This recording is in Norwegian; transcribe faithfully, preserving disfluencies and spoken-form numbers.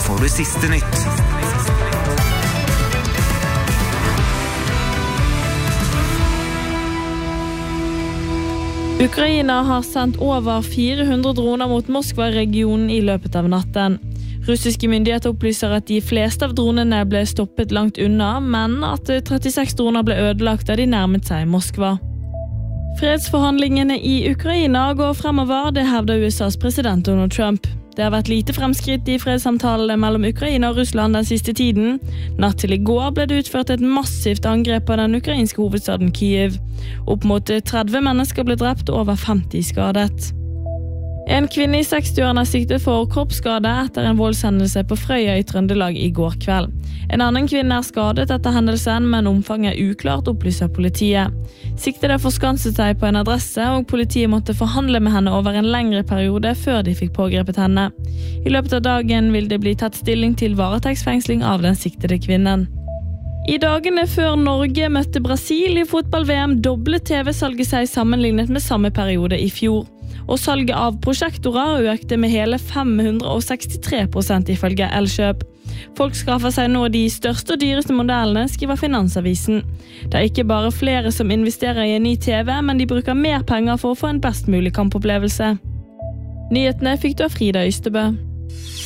får du siste nytt. Ukraina har sendt over fire hundre droner mot Moskva-regionen i løpet av natten. Russiske myndigheter opplyser at de fleste av dronene ble stoppet langt unna, men at trettiseks droner ble ødelagt da de nærmet seg Moskva. Fredsforhandlingene i Ukraina går fremover, det hevder U S A's president Donald Trump. Det har vært lite fremskritt i fredssamtalene mellom Ukraina og Russland den siste tiden. Natt til i går ble det utført et massivt angrep på den ukrainske hovedstaden Kyiv. Opp mot tretti mennesker ble drept og over femti skadet. En kvinne i sekstiårene er siktet for kroppsskade etter en voldshendelse på Frøya i Trøndelag i går kveld. En annen kvinne er skadet etter hendelsen, men omfanget er uklart, opplyser politiet. Siktede forskanset seg på en adresse, og politiet måtte forhandle med henne over en lengre periode før de fikk pågrepet henne. I løpet av dagen vil det bli tatt stilling til varetektsfengsling av den siktede kvinnen. I dagene før Norge møtte Brasil i fotball-V M doblet T V-salget seg sammenlignet med samme periode i fjor. Og salget av prosjektorer økte med hele fem hundre sekstitre prosent ifølge Elkjøp. Folk skaffer seg nå de største og dyreste modellene, skriver Finansavisen. Det er ikke bare flere som investerer i en ny T V, men de bruker mer penger for å få en best mulig kampopplevelse. Nyhetene fikk du av Frida Ystebø.